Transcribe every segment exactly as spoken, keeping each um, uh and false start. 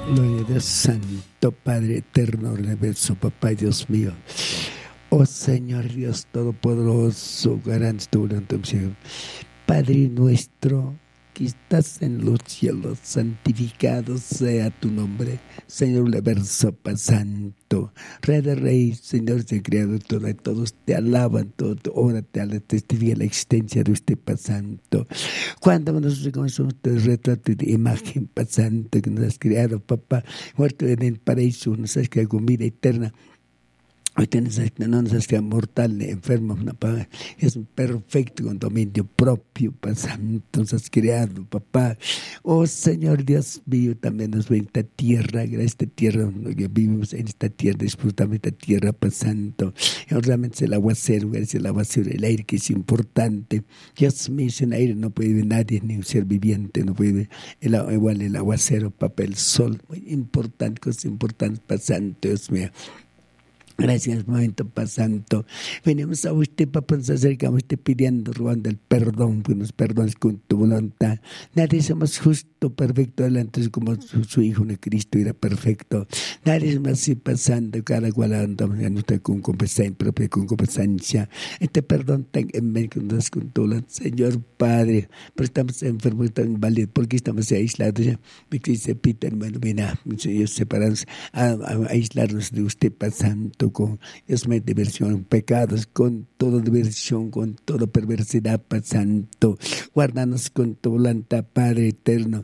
Gloria a Dios Santo, Padre eterno, universo, Papá Dios mío. Oh Señor Dios Todopoderoso, garante tu voluntad, Padre nuestro que estás en los cielos, santificado sea tu nombre, Señor universo, Padre Santo, Rey de Reyes, Señor de Creador, todo, todos te alaban, todo, ahora te alaban, testifica la existencia de usted, Padre Santo. Cuando nosotros reconocemos tu retrato de imagen, Padre Santo, que nos has creado, Papá, muerto en el paraíso, nos has creado con vida eterna. Hoy no nos has creado mortal ni enfermo, no, papá. Es un perfecto con dominio propio, Padre Santo, nos has creado, papá. Oh Señor Dios mío, también nos ve en esta tierra, en esta tierra donde vivimos, en esta tierra, disfrutamos de esta tierra, Padre Santo. Y realmente el aguacero, es el aguacero, el aire que es importante. Dios mío, sin aire no puede vivir nadie, ni un ser viviente, no puede vivir. El, igual el aguacero, papá, el sol, muy importante, cosas importantes, Padre Santo, Dios mío. Gracias, momento, Padre Santo. Venimos a usted, papá, nos acercamos a usted pidiendo, rogando el perdón, que nos perdones con tu voluntad. Nadie somos justo, perfecto delante, como su, su Hijo de Cristo era perfecto. Nadie somos así pasando, cada cual andamos en nuestra concupiscencia, propia concupiscencia. Este perdón ten en mente que nos das con tu voluntad, Señor Padre. Pero estamos enfermos, estamos inválidos, porque estamos aislados ya. Porque dice Peter, bueno, mira, Señor, separarnos, a, a, a aislarnos de usted, Padre Santo, con es mi diversión, pecados, con toda diversión, con toda perversidad, Padre Santo. Guárdanos con tu voluntad, Padre eterno.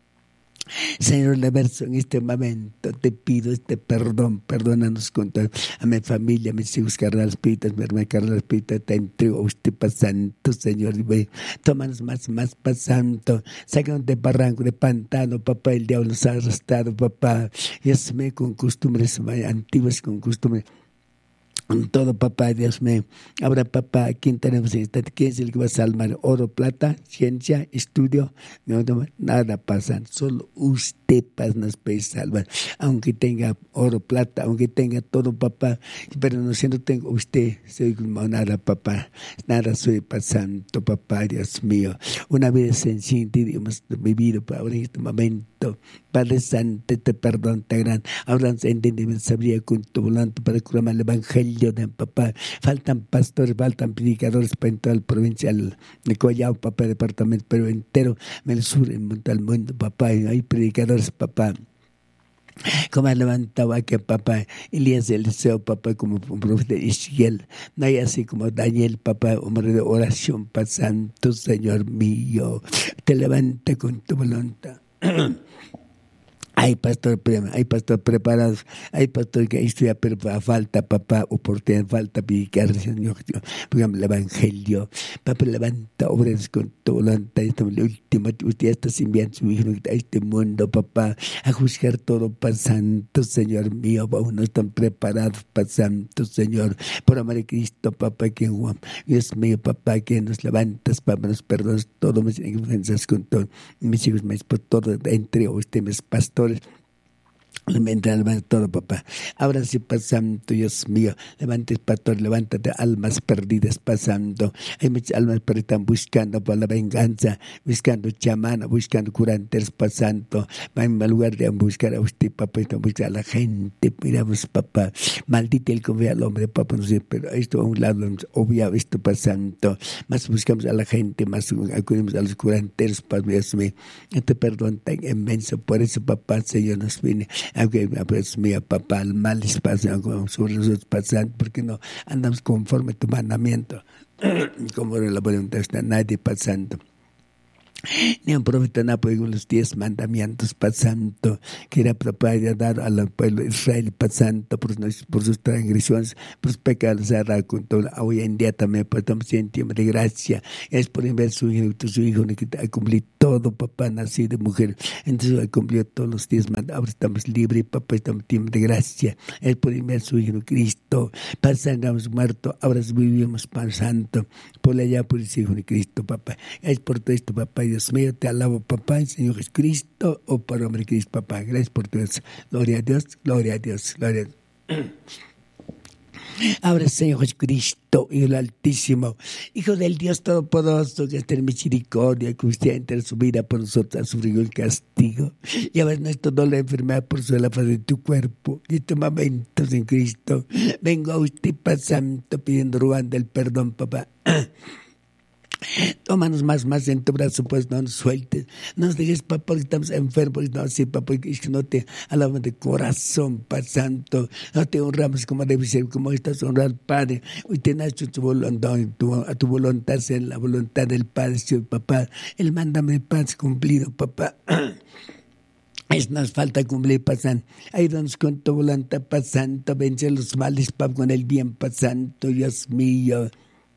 Señor, la verso en este momento te pido este perdón, perdónanos con todo, a mi familia, a mis hijos, Carlos Espíritu, a mi hermana Carlos Espíritu, te entrego a usted, Padre Santo, Señor, tómanos más, más, Padre Santo, sácanos de barranco, de pantano, papá, el diablo nos ha arrastrado, papá, y hazme con costumbres antiguas, con costumbres. Con todo, papá, Dios mío. Ahora, papá, ¿quién tenemos en esta? ¿Quién es el que va a salvar? Oro, plata, ciencia, estudio. No, no, nada pasa. Solo usted, papá, nos puede salvar. Aunque tenga oro, plata, aunque tenga todo, papá. Pero no, si no tengo usted, soy como nada, papá. Nada soy, Padre Santo, papá, Dios mío. Una vida sencilla hemos vivido ahora en este momento. Padre Santo, te perdón, te gran. Ahora entendemos, sabría con tu volante para proclamar el Evangelio de papá. Faltan pastores, faltan predicadores para en toda la provincia de Collao, papá, departamento, pero entero, en el sur, en todo el mundo, papá. Hay predicadores, papá. Como ha levantado aquí, papá, Elías Eliseo, papá, como un profeta de Israel. No hay así como Daniel, papá, hombre de oración, Padre Santo, Señor mío. Te levanta con tu voluntad. Hay pastor, hay pastor preparados, hay pastor que estudia, pero falta, papá, oportunidad, falta predicar, Señor, digamos, el Evangelio. Papá, levanta obras con tu voluntad. El último, usted está enviando su Hijo a este mundo, papá, a juzgar todo, Padre Santo, Señor mío. Aún no están preparados, Padre Santo, Señor, por amor a Cristo, papá, que Dios mío, papá, que nos levantas, papá, nos perdonas todo, mis ofensas con todo, mis hijos, mis por todo, entre usted, mis pastores. Levanta todo, papá. Ahora sí, Padre Santo, Dios mío, levante, pastor, levántate, almas perdidas pasando. Hay muchas almas perdidas están buscando por la venganza, buscando chamana, buscando curanteros pasando. Van al lugar de buscar a usted, papá, están buscando a la gente. Miramos, papá, maldito el que ve al hombre, papá, no sé, pero esto a un lado, obvio, esto pasando. Más buscamos a la gente, más acudimos a los curanteros, papá, Dios mío. Este perdón tan inmenso, por eso, papá, Señor, nos viene. Aunque pues mi papá, el mal es pasando sobre nosotros pasando, porque no andamos conforme a tu mandamiento, como la voluntad está nadie pasando. Ni un profeta no puede con los diez mandamientos pasando, que era propio dar al pueblo de Israel pasando por, por sus transgresiones, por sus pecados, con todo. Hoy en día también pues, estamos en tiempo de gracia. Es por enviar su hijo, su hijo que ha cumplido todo, papá, nacido de mujer. Entonces ha cumplido todos los diez mandamientos. Ahora estamos libres, papá, estamos en tiempo de gracia. Es por enviar su hijo Cristo. Pasando, hemos muerto, ahora vivimos pasando por allá por el hijo de Cristo, papá. Es por todo esto, papá. Dios mío, te alabo, papá, Señor Jesucristo, oh por hombre Cristo, papá. Gracias por todo eso. Gloria a Dios, gloria a Dios, gloria a Dios. Ahora, Señor Jesucristo, Hijo del Altísimo, Hijo del Dios Todopoderoso, que está en misericordia, que usted entre su vida por nosotros ha sufrido el castigo. Y ahora nuestro dolor de enfermedad por su la faz de tu cuerpo. Y estos momentos en Cristo, vengo a usted, Padre Santo, pidiendo, rogando el perdón, papá. Tómanos más, más en tu brazo, pues no nos sueltes. No nos dejes, papá, porque estamos enfermos. No, sí, papá, porque es que no te alabamos de corazón, Padre Santo. No te honramos como debe ser, como estás honrado, Padre. Hoy te has hecho tu voluntad, tu, a tu voluntad, sea la voluntad del Padre, Señor, papá. El mándame de paz cumplido, papá. Es nos falta cumplir, Padre Santo. Ayúdanos con tu voluntad, Padre Santo. Vence los males, papá, con el bien, Padre Santo, Dios mío.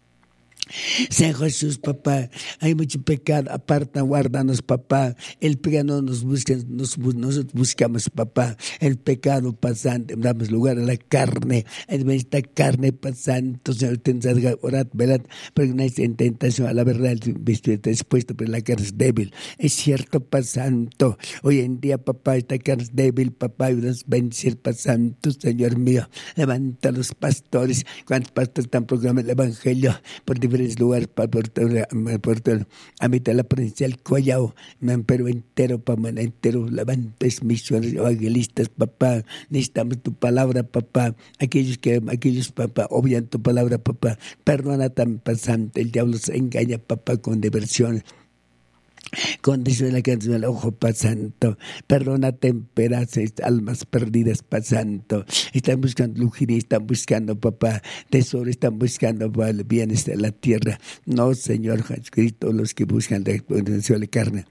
Señor Jesús, papá, hay mucho pecado, aparta, guárdanos, papá. El pecado nos busca, nos, nosotros buscamos, papá. El pecado pasante, damos lugar a la carne. En esta carne pasante, Señor, ten orad, velad, porque no es en tentación a la verdad, está expuesto, pero la carne es débil. Es cierto, pasanto. Hoy en día, papá, esta carne es débil, papá, ayúdanos a vencer, pasanto, Señor mío. Levanta a los pastores, cuántos pastores están proclamando el evangelio por diferentes lugares, para por todo, a mitad de la provincia del Collao, pero entero, papá, entero, levantes misiones, evangelistas, papá, necesitamos tu palabra, papá, aquellos que, aquellos, papá, obvian tu palabra, papá, perdona tan pasante, el diablo se engaña, papá, con diversión. Con dice la canción del ojo, Padre Santo, perdona temperas, almas perdidas, Padre Santo. Están buscando lujuria, están buscando, papá, tesoro, están buscando, papá, el bienes de la tierra. No, Señor Jesucristo, los que buscan la experiencia de carne.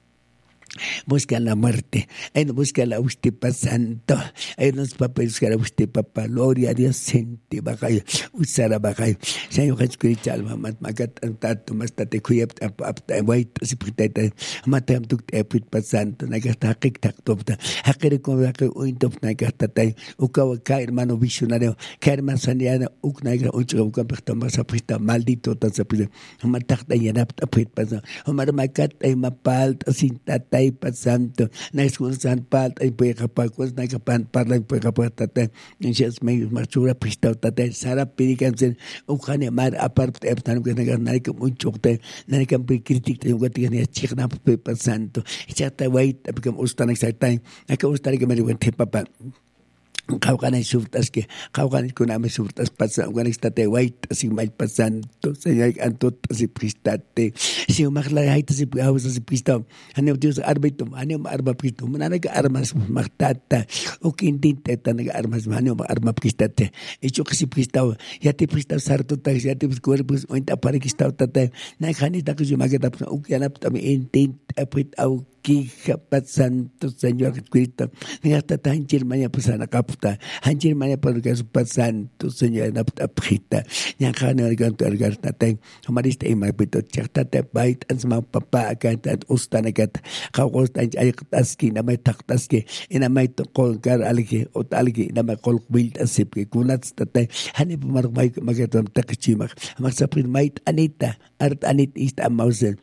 Buscan la muerte, ahí nos buscan a usted, Padre Santo, ahí nos va a buscar a usted, papá, gloria a Dios, sente, bajayo, usara bajayo, Señor Jesucristo, alma, más magat, tanto, más tate, cuyap, apta, wait, si priteta, matam, tuk, epit, Padre Santo, nagasta, hakik, tak, topta, hakere, como, hakik, uintop, nagasta, tay, ukawa, ka, hermano visionario, ka, hermano saniana, uk, nagra, ucho, ukam, más aprista, maldito, tan aprista, matakta, yanap, apit, Padre Santo, omar, magat, ay, mapal, asintata, ay, Padre Santo, nais kun san pal ay puede capar kun nai capan parla puede capar tate enches me marchura pista tate sara pirikan sen ukane mar apart eptan que negar nai que mucho te nai que critic te un que ni chigna Padre Santo chata wait porque ustan exactamente hay que ustar que me digan papá Kaukan surtas que kaukan con ame surtas pasa cuando está te wait así mal pasando señor antot así pristate si magla haita si haus así pristado ane Dios arbito ane arma pristo manana que armas magtata o quintinte tan armas ane arma pristate hecho que si pristado ya te pristado sarto ta ya te cuerpos o inta para que está tata na janita que yo mageta o que ana también intent aprit au Hija, Padre Santo, Señor Jesucristo, hasta tanjir maya pasana kaputa, hanjir maya porque es Padre Santo, Señor napta pita, yang kana organ tu organ tatay, humarista imar pito chaktate bait ansma papa akat ustana kat, kawos tan ayak taski na may taktaski, ina may tokol kar algi o talgi na may kol wild asip ke kunat tatay, hani pumar may magatam takchimak, magsaprin mait anita, art anit ista amausen.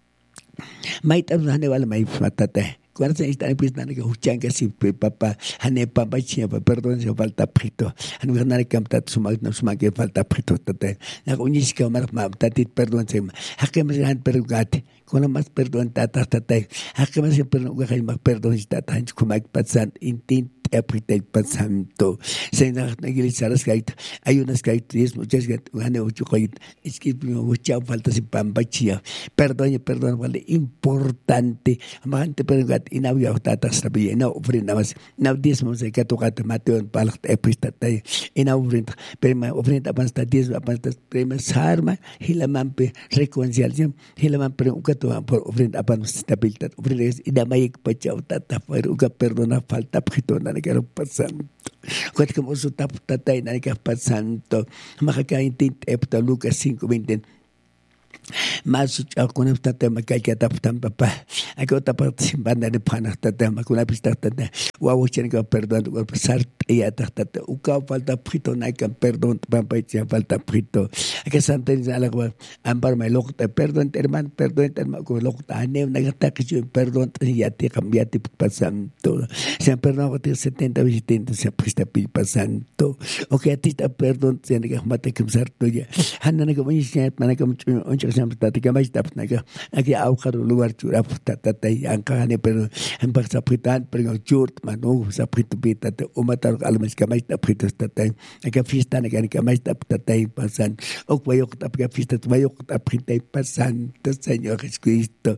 Mait am hane wala mai fatate. Cuando se está en prisión que huchan que si papá hane papá chía perdón se falta prito. Hanu hane camta suma suma que falta prito tate. Na unis que mar ma tatit perdón se. Hakem se han pergate. Cuando más perdón tata tate. Hakem se perdón que más perdón está tan como pasan intent aprita el Padre Santo. Se nos iglesia las gaitas. Hay unas gaitas muchas que hane ocho gaitas. Es que mucha falta si pamba chía. Perdón, perdón, vale importante. Amante perdón inawya tata sabi ina ofrenda mas na diezmo se que toca Mateo en palak epista tay ina ofrenda pero ofrenda pas ta diezmo pas ta prima sarma hilamampe reconciliación hilamam pero uka to por ofrenda pas stabilidad ofrenda ina mayek pachau tata por uka perdona falta pito na que pasan cuat como su tap tata na que pasanto maka intent epta Lucas cinco veinte Más alguna tema que hay que adaptar papá. Hay que otra sin banda de pana tema con la pista tata. Guau tiene que perdón por pasar y tata. Uka falta frito na que perdón papá y falta frito. Hay que santerizar la gua. Ampar me lo te perdón hermano perdón hermano con lo que ane una gata que yo perdón ya te cambiaste pasando. Se perdón que setenta visitantes se presta pil pasando. Okay, a ti te perdón tiene que mate que usar tuya. Hanna que voy a mana que mucho que mais dapat naga agi aukar luar curap tata tai angkane pero empak sapritan pero jurt manu sapritu bita te umatar almas que mais dapat tata aga fiesta naga que mais dapat tata pasan ok vayo que fiesta vayo dapat pasan to Señor Jesucristo.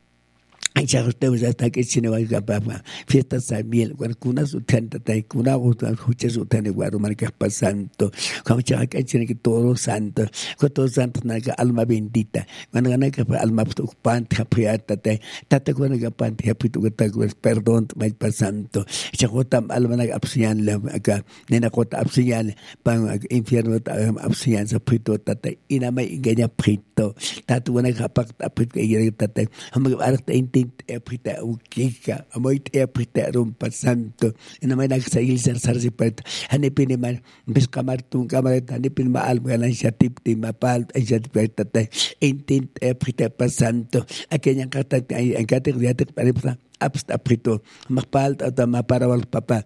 Ay, ya ustedes hasta que si no va a papá fiesta Samuel cuando kuna su tanta tai kuna otra escucha su tanta guaro marca pasando como ya que tiene que todo santo con todo santo naga alma bendita cuando gana que alma pan tapiata tai tata cuando que pan tapitu que ta perdón mai pasando ya gota alma naga absian la acá nena gota absian pan infierno absian sa prito tata ina mai ingenya prito tatu wana kapak tapit que tata hamba arte Aprita ukika amoit aprita rumpa santo ina may nagsail sar sar si pet hanipin man bis kamar tung kamar hanipin ma al galan syatip ti mapal ay syatip tate intin aprita pasanto akenya kata ay kata diatek paripsa apsta aprito mapal ata maparawal papa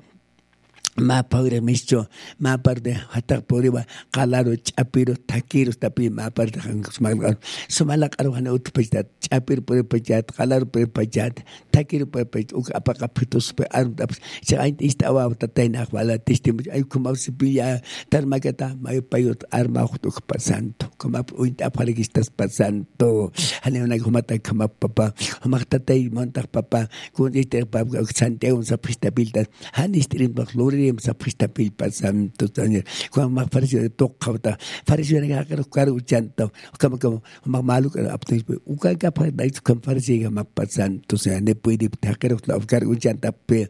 ma padre micho ma parte hasta poriba kalaro chapiro takiro tapi ma parte sumala sumala karuhana utpajat chapir por pajat kalaro por pajat takiro por pajat apa kapito super arm taps saint istawa tatay na wala testim ay kumausipia tarmagata may payot arma utuk pasanto kuma uinta palagistas pasanto haneo naghumatay kama papa humaktatay montak papa kun ite papa Santiago sa pristabiltas hanistrin baklori sa prista pil pasanto tanya kuang mak farisio de tokauta farisio ne ka ka uchanto kama kama mak malu ka apte uka ka pa dai kam farisio mak pasanto se ne puede takero la ka uchanta pe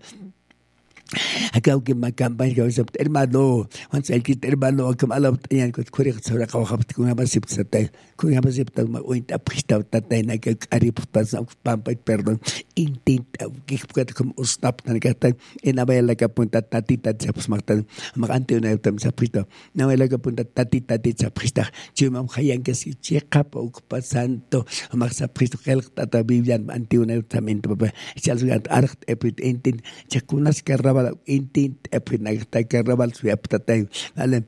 acá que me campaña que se hermano once el que hermano que malo tenían que correr sobre ka habt ku na basip sa tay ku na basip ta ma uinta prista tatay na ka arip pasa pampa perdón intenta que que como stop na ka tay ina ba la ka punta tatita sa smatan magante na tam sa prista na la ka punta tatita sa prista chi mam khayan que si checa pa pasanto mag sa prista kel tata biblian antio na tamento pa chal gat art epit intin chakunas ka intin epinagta carnaval su aptatay vale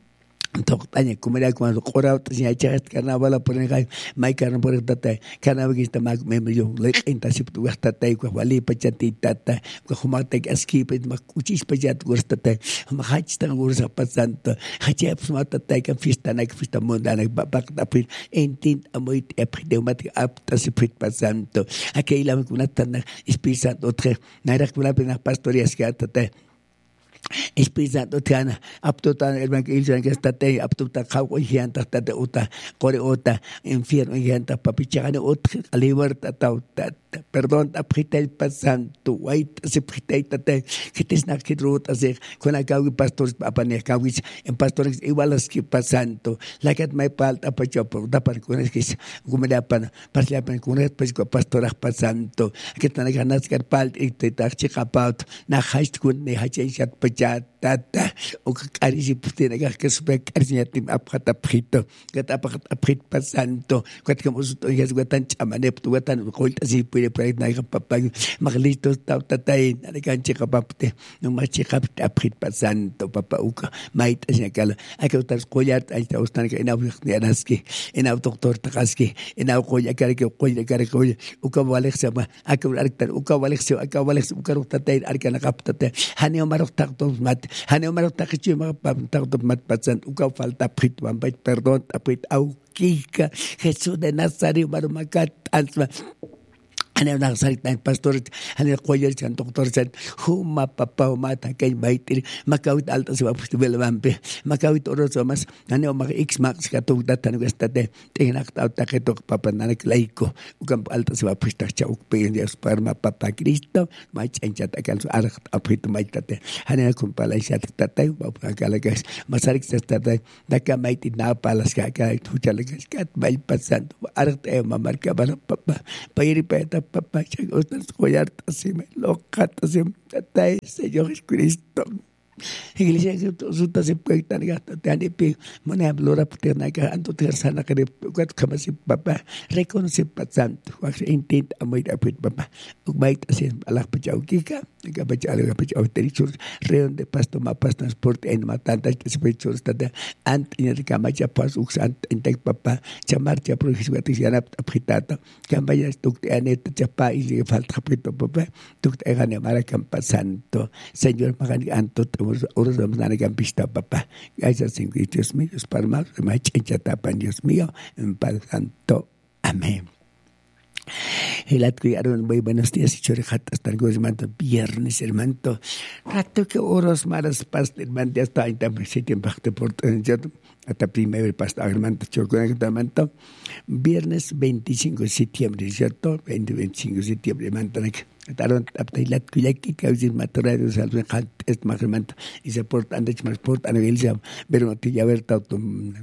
Toktaña comería cuando cora tenía chas carnaval por el mai carnaval por tata carnaval que está mag me yo le intasip tu tata ko wali pachati tata ko humata aski pe makuchis pachat gustata mahachta gursa pasanto hachap smata tata fiesta na fiesta mondana bak tapit intin amoit epideumat apta siprit pasanto aquella kuna tan espisa otra naira kuna pena pastorias que tata Espizando tiana aptutan el banquillo que está te aptuta kawo hianta tata uta kore uta infierno hianta papichana otra libertad tauta perdón aprita el pasanto wait se aprita tata que te snack que ruta se con la kawi pastores papane kawi en pastores igual as que pasanto la que me falta pacho por da par con es que como da pan parla pan con es pues pastoras pasanto que tan ganas que palt y te ta chicapaut na haist kun ne hachat tata o cari si putera que super cari tim apata prito que apata prit pasanto que como su ya su tan chamane tu tan colta si puede para na papá maglisto tata na kan chica papte no más chica prit pasanto papá uka mait así que hay que estar collar ahí está usted que en audianaski en doctor takaski en au collar que que collar que collar uka valexia ma akul artar uka valexia uka valexia uka tata arkana kaptate hani omar takto mat hani omar takchi ma takto mat patsan uka falta prit bambait perdón apit au kika Jesús de Nazaret marumakat alma Ano nakasalitan pastor, ano koyel chan doktor chan, huma papa huma takay maitir, makawit alta sa wapos tibela mampi, makawit oros mas, ano maka x max katong datan gastate, tingnak tao taketok papa nanak laiko, ukam alta sa wapos takcha ukpe Dios para mapapa Cristo, may chancha takal so arak apito may tate, ano kung pala siya tatay, papakalagas, masarik sa tatay, naka maitir na palas kaka, huchalagas kat, may pasando, arak tayo mamarka para papa, payiri pa papá, chagos, coyartas, locas, tatay, Señor Jesucristo. Iglesia que resulta se puede tan gasta tan epi mona blora puterna que anto tersana que cuat kama si papá reconoce pasando wax intent amoy apit papá ukbait asin alak pachau kika que pachau que pachau terichur reon de pasto mapas transporte en matanta que se pechur tada ant in de kama ya pas ux ant intek papá chamar ya prohisuati siana apitata kambaya stuk anet chapa y le falta apito papá tuk egane mara campa santo Señor magan anto Ahora vamos a dar pista, papá. Gracias, Dios mío, es para más. Me ha hecho tapa, Dios mío, en Padre Santo. Amén. El adquiaron muy buenos días y chorejatas, tal como hermano, viernes, hermano. Rato que oros maras pasta, hermano, ya está en también sitio en parte por hasta primero pasta, hermano, chorejatas, viernes veinticinco de septiembre, ¿cierto? veinte, veinticinco de septiembre, hermano. Taron aptailat kuyaki kauzis matorado salven halt est magremant y se portan de transport a nivel ya pero no te ya ver tanto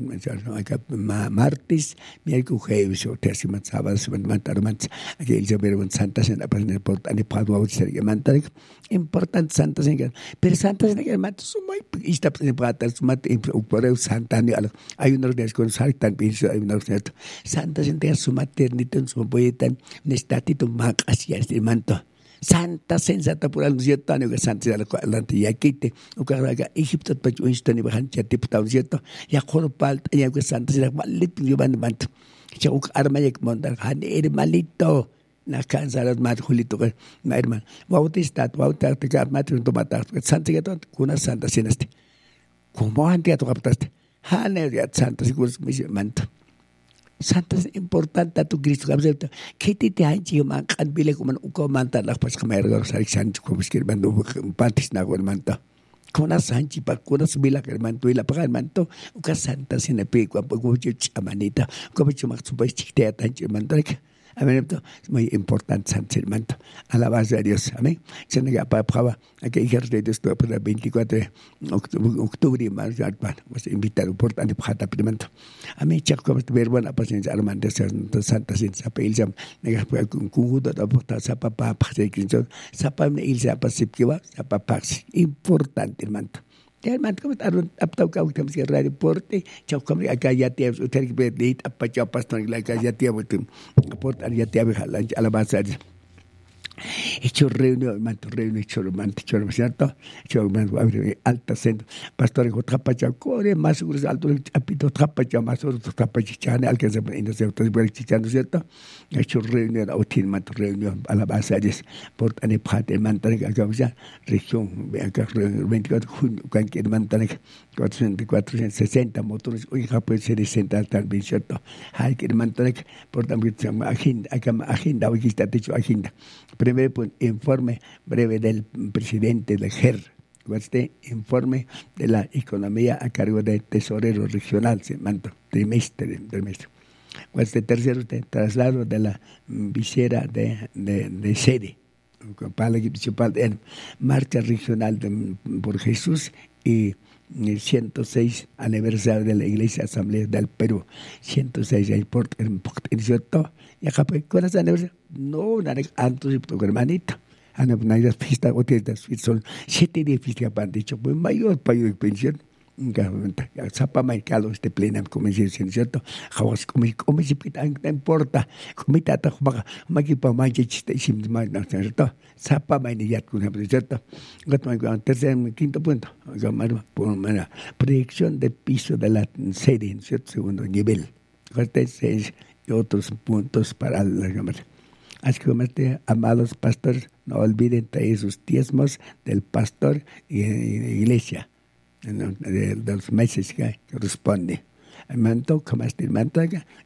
acá martes miércoles jueves o tercer sábado se van matar mants aquí el ya ver santas en la página portan de padua ser que mantar importante santas en pero santas en que matos muy está en plata sumat en por santa hay unos días con saltan pienso hay unos días santas en su maternidad en su poetan un estatito más hacia este manto Santa sensata por al cierto año que Santa de la antillaquite o que haga Egipto para un instante bajan ya tipo tan cierto ya corpal ya que Santa se la malito llevan manto ya un arma ya que montar han er malito na cansa las mat julito que na hermano bautista bautista que arma tu tomata Santa que todo una Santa sinaste como antes ya tocaste han ya Santa seguro me manto Santa es importante a tu Cristo. ¿Qué te te han hecho man kan bile como un manta las pas comer los Alexander como es que mando pantis na con manta. Con las sanchi pa con las bila que manto y la paga el manto. Uka Santa sin el pico a poco chamanita. Como yo más supo chiquita tan chimandrake. Amén. Es muy importante Santa el manto. Alabanza a Dios. Amén. Se nega para prueba a que hijas de Dios para el veinticuatro de octubre más ya vas a invitar importante para el manto. Amén. Chak como te ver buena paciencia Armando Santa sin sapel jam nega para con cudo da porta sapa pa para que yo sapa me il sapa sipkiwa sapa pax importante el manto. Ya manto como taron aptau ka ukam si radio porte chak como acá ya te uter que de apa cha pastor la acá ya te botum porta ya te a la base hecho reunión manto reunión hecho manto hecho cierto hecho manto alta centro pastor en trapacha core más seguro alto apito trapacha más seguro trapacha chane al que se en ese otro por chichando cierto hecho reunión autin manto reunión a la base de por ane parte manto que acá ya región acá veinticuatro junio cualquier manto cuatrocientos sesenta motores hoy ya puede ser sesenta también cierto hay que manto por también agenda acá agenda hoy está hecho agenda. Primer pues, informe breve del presidente de G E R. Este informe de la economía a cargo del tesorero regional, se manda trimestre, trimestre. Este tercero, de traslado de la visera de, de, de sede, para la principal en marcha regional de, por Jesús y el ciento seis aniversario de la Iglesia Asamblea del Perú. ciento seis ahí por el cierto. Y acá pues, ¿cuál es el aniversario? No, nada antes de tu hermanita. Ana una fiesta o de son siete días fiesta para dicho, pues mayor payo de pensión. Sapa mai calo este plena como es cierto. Jawas como como si pita no importa. Como tata como maki pa mai chiste sim mai no cierto. Sapa mai ni ya con cierto. Gato con tercer quinto punto. Gamaro por una proyección de piso de la sede en cierto segundo nivel. Este seis y otros puntos para la cámara. Así que, amados pastores, no olviden traer sus diezmos del pastor y de la iglesia, de, de los meses que corresponde. el manto, como este el manto,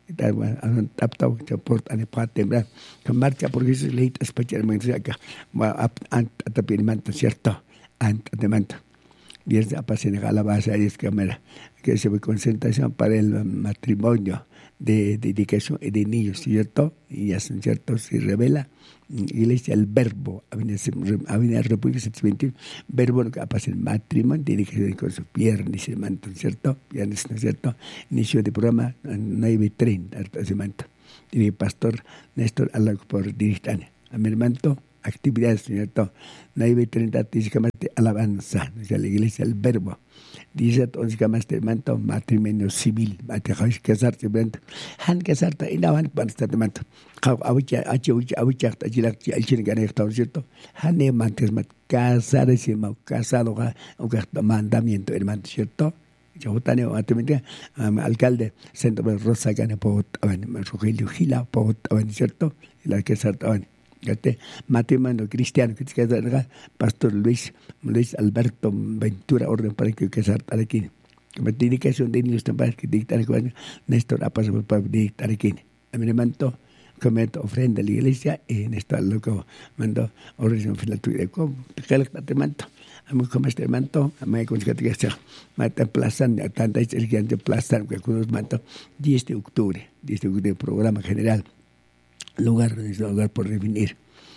un taptao, que porta en el patembra, que marcha porque es ley especialmente acá, va a tapar el manto, ¿cierto? Antes de manto. Y es apasionada a la base de esta cámara, que se ve concentración para el matrimonio de dedicación de niños, ¿cierto? Y es cierto, se revela, y le dice el verbo, Avenida República setecientos veintiuno, verbo que aparece el matrimonio, dedicación con su pierna, se manto, ¿cierto? Viernes, ¿no es cierto? Inicio de programa, nueve treinta, se manto. Y el pastor Néstor Alago por dirigir a mi manto. Actividades, ¿cierto? nueve treinta, físicamente alabanza, o sea, la iglesia, el verbo. Dice, físicamente, manto, matrimonio civil, matrimonio, casarte, manto. Han casarte, y no van para este manto. Abucha, achucha, abucha, achucha, achucha, achucha, ¿cierto? Han de mantes, casar, es decir, casado, un mandamiento, hermano, ¿cierto? Yo también, atentamente, alcalde, centro de Rosa, Gane, Pot, Rogelio Gila, Pot, ¿cierto? Y la que sarta, este matrimonio cristiano que es pastor Luis Luis Alberto Ventura orden para que casar aquí como dedicación de niños también que dictar con Néstor Apas para dictar aquí a mi manto cometo ofrenda a la iglesia y en esta loco mando origen filaturia como que manto a mí como este manto a mí con que te sea mata plazan tanta es el que plazan que con los manto diez de octubre diez de octubre programa general lugar lugar por definir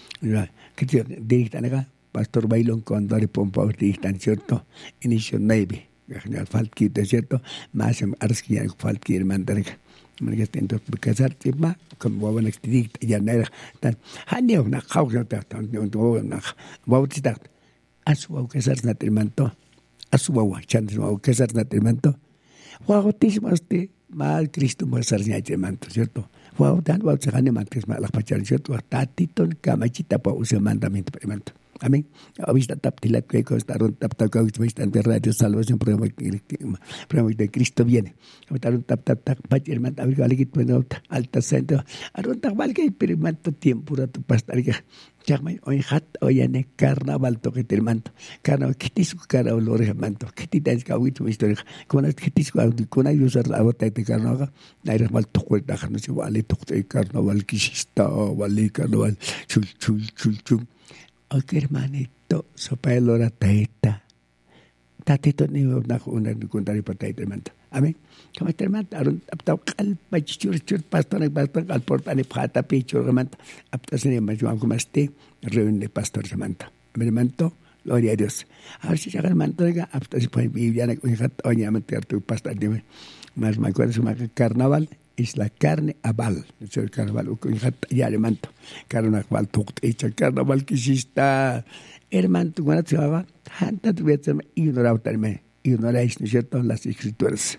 que te dictan acá pastor Bailón con Dori Pompa dictan cierto inicio nueve general Falki de cierto más arski Falki el mandarga me que intento casar tema como van a dictar ya nada tan hanio una causa tan una bautista asu casar natilmanto asu wa chance wa casar natilmanto bautismo este mal Cristo más arniamanto cierto. Wow, dan wow sehane mantes malah pacaran cierto tatiton kamachita pa usia mandamiento primanto. Amén. Avista tap tilat que costaron tap tap que vista ante radio salvación programa programa de Cristo viene. Costaron tap tap tap pachir man abri galigit bueno alta centro. Aron tak valga primanto tiempo tu pastar que Chakmay oy hat oyane carnaval toque el manto. Carnaval kitis cara olor manto. Kitita ka wit historia. Con es kitis ka con ay usar la bota de carnaval. Naira mal toque da no se vale toque carnaval kishista vale carnaval chul chul chul chul. Ok hermanito, sopa el hora taita. Tatito ni una una contar para taita manto. Amén. Como este hermano, aron aptao calpa chichur chur pastor en pastor al porta ni pata pichur remanta. Apta se llama yo como este reunión de pastor semanta. Mi hermano, gloria a Dios. A ver si llega el manto de apta si puede vivir ya con hat oña meter tu pastor dime. Más me acuerdo su carnaval es la carne abal. Es el carnaval con hat ya le manto. Carnaval tuct hecha carnaval que sí está hermano cuando se va hanta tu vez me ignoraba también. Ignoráis, ¿no es cierto?, las escrituras.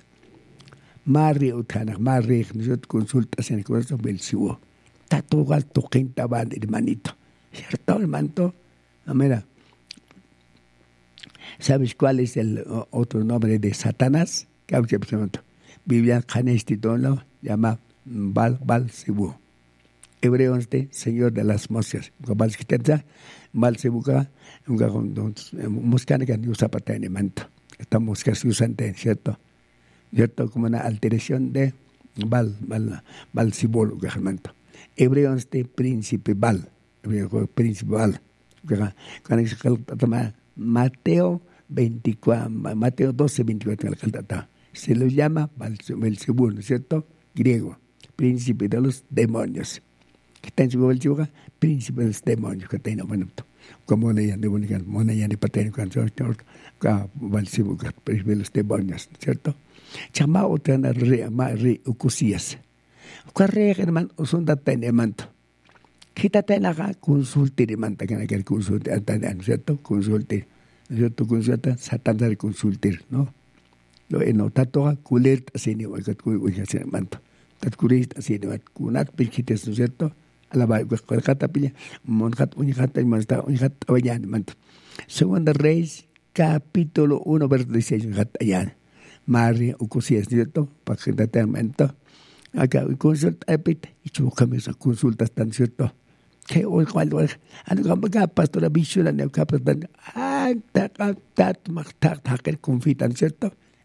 Marri utana, marri, ¿no es cierto?, consultas en el corazón del Belcebú. Tato alto, quinta van, hermanito. ¿Cierto, hermanito? No, mira. ¿Sabes cuál es el o, otro nombre de Satanás? ¿Qué hago que pregunto? Biblia, Canestito, ¿no? Llama Bal, Belcebú. Hebreo este, señor de las moscas. Balskitenza, Belcebú, un moscana que no zapata en el manto. Estamos casi usando, ¿cierto? ¿Cierto? Como una alteración de Bal, Bal, Belcebú, hermano. Hebreo este príncipe Bal, hebreo príncipe Bal. Mateo veinticuatro, Mateo doce, veinticuatro, se lo llama Belcebú, ¿no es cierto? Griego, príncipe de los demonios. ¿Qué está en su Belcebú? Príncipe de los demonios, que tiene, bueno, como le llaman de bonita, mona ya ni patén con su ka Belcebú, príncipe de los demonios, ¿cierto? Chama otra na re ma re ukusías. Corre hermano, son da tenemanto. Quítate na consulte manta que na que consulte antan, ¿cierto? Consulte. ¿Cierto? Consulta Satán de consultir, ¿no? Lo eno tato kuler asini wa kat ku wa se manto. Tat kurit asini wa kunat pichites, ¿no es cierto? La va con kata pilla mon hat un hat y masta un hat ayan manto. Segunda Reyes capítulo uno versículo dieciséis hat ayan. María Ucosías, ¿cierto? Para que te aumento. Acá consulta epit y chocame esa consultas tan cierto. Que hoy cuando algo que pastora Bishula ne capaz tan ah ta ta ta ta ta que confitan, ¿cierto?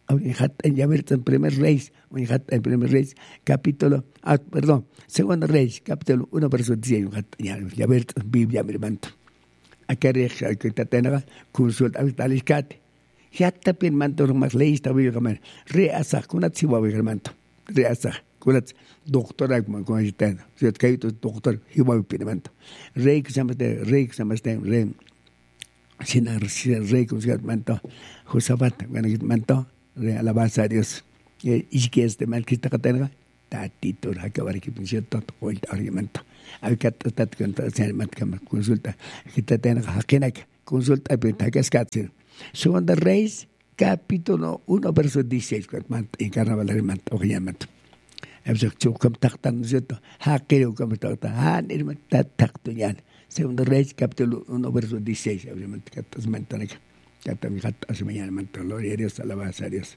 Ya ver, en primer Reyes, en primer Reyes, capítulo, ah, perdón, segundo Reyes, capítulo uno, verso diez, ya ver, Biblia, mi hermano. Acá reja, que te tenga, consulta, hasta el escate. Ya te piden manto, más ley, está bien, hermano. Reasa, con la chihuahua, hermano. Reasa, con la doctora, como con el teno. Si es que hay doctor, chihuahua, hermano. Rey, que se llama, rey, que se llama, rey. Sin rey, como se llama, manto. Josafat, bueno, manto. Alabanza a Dios. Y que este mal que está tenga, tatito, acabar que pensé todo, hoy argumento. Hay que tratar con todo ese elemento que me consulta. Que te tenga, que consulta, pero te hagas caso. Segunda Reyes, capítulo uno, verso dieciséis, en carnaval hermano, o que llaman. Hablo que como tactan, ¿cierto? Ha querido como tactan, ha hermano, tacto ya. Segunda Reyes, capítulo uno, verso dieciséis, obviamente, que estás mentando. Kata mi kata se me llama gloria a Dios, alabanza a Dios.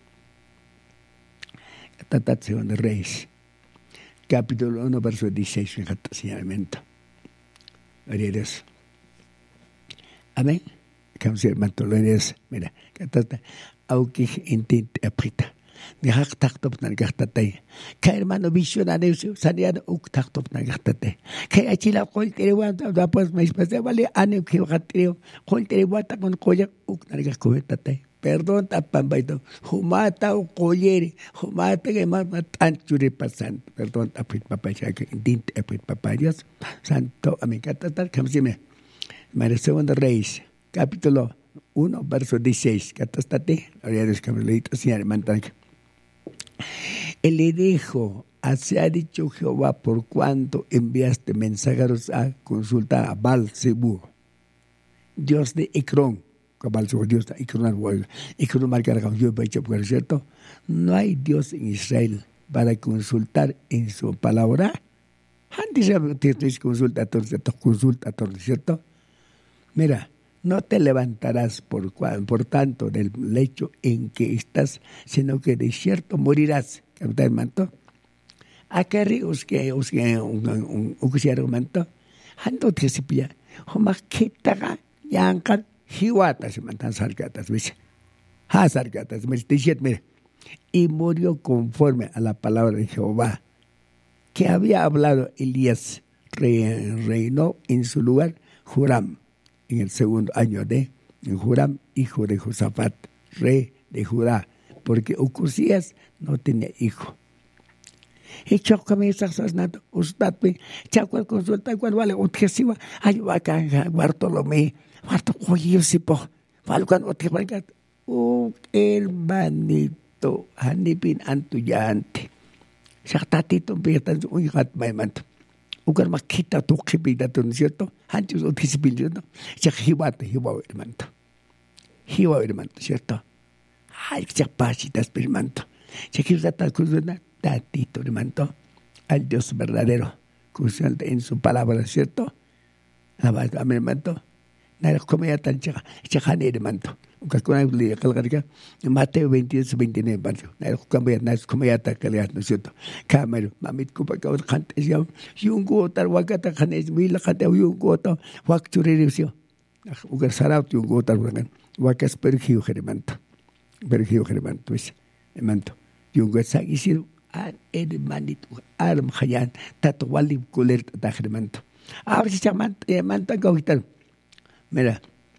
Kata segunda Reyes, capítulo uno, verso dieciséis, mi kata se llama gloria a Dios. Amén. Como se llama gloria a Dios. Mira, kata aunque intente aprieta. Deja taktop na gahtatay. Kaya hermano visionario sanidad uk taktop na gahtatay. Kaya chila kol terewa tapos mais pase vale ane que gatrio kol terewa ta con koya uk na gahtatay. Perdón tapan baito. Humata o koyere. Humata que más matan churi pasan. Perdón tapit papá ya que intente aprit papá Dios santo amicata tal como se me. Mare segunda Reyes capítulo uno verso dieciséis. Catastate. Gloria a Dios que me leíto señor mantanque. Él le dijo, así ha dicho Jehová, por cuanto enviaste mensajeros a consultar a Baal-Zebub, Dios de Ecrón, Dios de Ecrón, Ecrón marca la ¿cierto? No hay Dios en Israel para consultar en su palabra. Antes consulta, consulta, ¿cierto? Mira, no te levantarás por, por tanto del lecho en que estás, sino que de cierto morirás. ¿Capitán manto? Acá ríos que os que un un manto. Ando te sepilla. Homa quitaga yankan hiwata se mantan sargatas, ¿ves? Ha sargatas, me dice, mira. Y murió conforme a la palabra de Jehová que había hablado Elías. Reinó en su lugar Joram. En el segundo año de Joram, hijo de Josafat, rey de Judá, porque Ocosías no tenía hijo. Y chocame esas asnato, usted me chacual consulta cuál vale utjesiva, ayuda acá Bartolomé, Barto Coyosipo, Falcon Otjebalgat, un hermanito, Hanipin Antuyante, Shaktatito, Betan, un hat maimanto. Ugar makita tu kibida tu, ¿cierto? Antes o disciplina, ya hiwata hiwa hermano. Hiwa hermano, ¿cierto? Ay, ya pasitas hermano. Ya que usted está tatito hermano al Dios verdadero, constante en su palabra, ¿cierto? Amén, hermano. Nada como ya tan chaja, chajane hermano. Mateo veintidós, veintinueve, nada como ya nada como ya ta calidad, ¿no es cierto? Cámara, mamit ko pa ka kantes ya, yung gotar wakata kanes mila kata yung gota, wak churirisyo. Ugar sarau yung gotar wakan, wakas pergiu hermanto. Pergiu hermanto, pues, hermanto. Yung gotar isir an hermanito, arm hayan, tato walib kuler ta hermanto. Ahora si chaman, hermanto gawitan. Mira,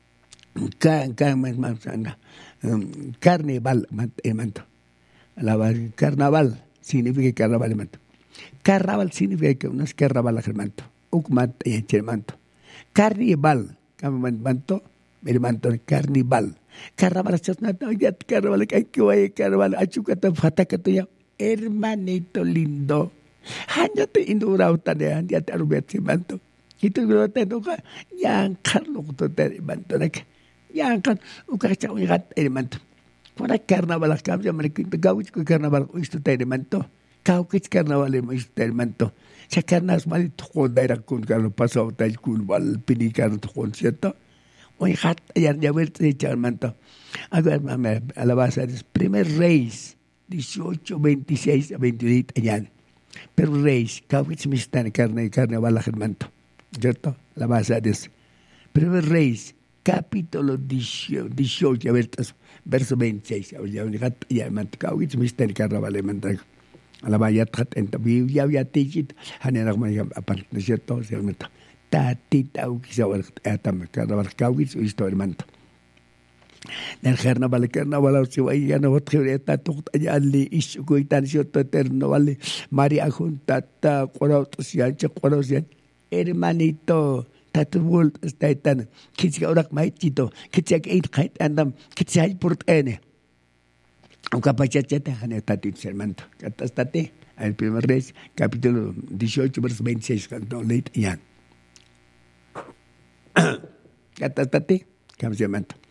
carnaval, manto. Carnaval significa carnaval, manto. Carnaval significa que no es carnaval, manto. Ukmat y manto. Carnival, manto, manto, carnival. Carnaval, carnaval, que carnaval, achucata, fatacato ya, hermanito lindo. Hanyate indurauta de hanyate arubet, manto. Itu kalau tengok yang kan lo tu tadi bantu nak, yang kan ukas cakap ingat ini bantu. Pada karnaval kami yang mereka kau itu karnaval itu tadi bantu, kau itu karnaval itu tadi bantu. Sekarang semua itu kau daerah kun kalau pasau tadi kun wal pinikan tu kun siapa, oh ingat yang jawab itu cakap bantu. Agar mama alabanza es primer Reyes dieciocho, veintiséis a veintiocho años. Pero Reyes kau itu mesti carne carnaval bantu. ¿Cierto? La base de eso. Primer Reyes, capítulo dieciocho, verso veintiséis. Ya ya mantkau git mister carnaval mantak. A la vaya trat en tabi ya ya tijit hanera ma ya apart de cierto se meta. Tatita u kisawar atam carnaval kawit historia manta. Del carnaval carnaval si vaya ya no otkhireta tuqt ya li ish goitan cierto eterno vale María junta ta qorot sia che qoros ya hermanito tatbul staitan kitsi orak maitito kitsi ait kait andam kitsi hay portene aunque pachachete hane tatit sermanto catastate el primer Reyes capítulo dieciocho verso veintiséis canto leit yan catastate cam sermanto